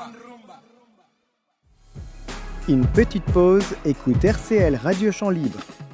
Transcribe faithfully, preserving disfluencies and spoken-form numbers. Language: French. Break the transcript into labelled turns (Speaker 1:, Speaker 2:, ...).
Speaker 1: Une petite pause, écoute R C L Radio Champ Libre.